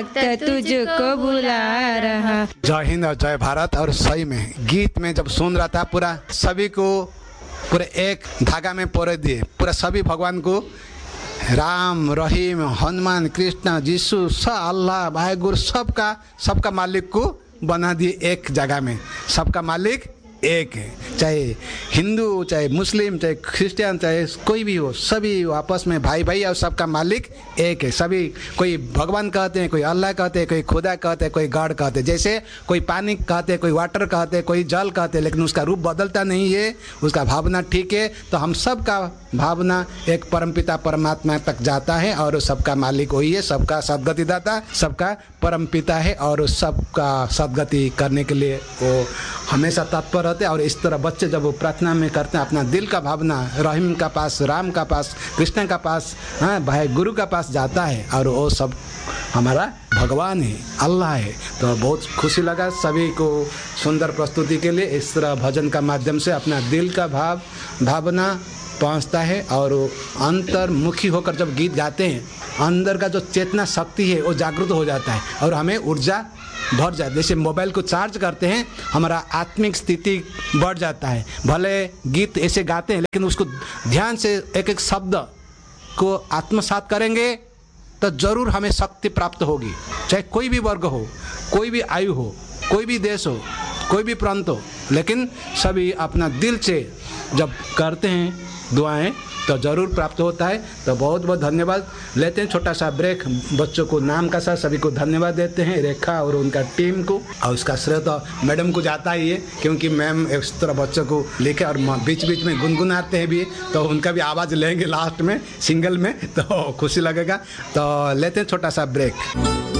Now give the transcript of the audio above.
भक्त तुझको बुला रहा। जय हिंद और जय भारत। और सही में गीत में जब सुन रहा था पूरा सभी को पूरे एक धागा में परोस दिए, पूरा सभी भगवान को, राम रहीम हनुमान कृष्ण यीशु अल्लाह वाहेगुरु सबका मालिक को बना दिए एक जगह में। सबका मालिक एक है, चाहे हिंदू चाहे मुस्लिम चाहे क्रिश्चियन चाहे कोई भी हो, सभी आपस में भाई भाई और सबका मालिक एक है। सभी कोई भगवान कहते हैं, कोई अल्लाह कहते हैं, कोई खुदा कहते हैं, कोई गॉड कहते हैं। जैसे कोई पानी कहते हैं, कोई वाटर कहते हैं, कोई जल कहते हैं, लेकिन उसका रूप बदलता नहीं है, उसका भावना ठीक है। तो हम सबका भावना एक परमपिता परमात्मा तक जाता है और सबका मालिक वही है, सबका सदगति दाता, सबका परमपिता है और सबका सदगति करने के लिए वो हमेशा तत्पर रहते हैं। और इस तरह बच्चे जब वो प्रार्थना में करते हैं, अपना दिल का भावना रहीम का पास, राम का पास, कृष्ण का पास, हाँ भाई गुरु का पास जाता है और वो सब हमारा भगवान है, अल्लाह है। तो बहुत खुशी लगा सभी को सुंदर प्रस्तुति के लिए। इस तरह भजन का माध्यम से अपना दिल का भावना पहुंचता है और अंतर्मुखी होकर जब गीत गाते हैं, अंदर का जो चेतना शक्ति है वो जागृत हो जाता है और हमें ऊर्जा बढ़ जाती है। जैसे मोबाइल को चार्ज करते हैं, हमारा आत्मिक स्थिति बढ़ जाता है। भले गीत ऐसे गाते हैं लेकिन उसको ध्यान से एक एक शब्द को आत्मसात करेंगे तो जरूर हमें शक्ति प्राप्त होगी। चाहे कोई भी वर्ग हो, कोई भी आयु हो, कोई भी देश हो, कोई भी प्रांत हो, लेकिन सभी अपना दिल से जब करते हैं दुआएं तो ज़रूर प्राप्त होता है। तो बहुत बहुत धन्यवाद। लेते हैं छोटा सा ब्रेक, बच्चों को नाम का साथ सभी को धन्यवाद देते हैं, रेखा और उनका टीम को। और उसका श्रेय तो मैडम को जाता ही है क्योंकि मैम इस तरह बच्चों को लेके और बीच बीच में गुनगुनाते हैं भी, तो उनका भी आवाज़ लेंगे लास्ट में सिंगल में, तो खुशी लगेगा। तो लेते हैं छोटा सा ब्रेक।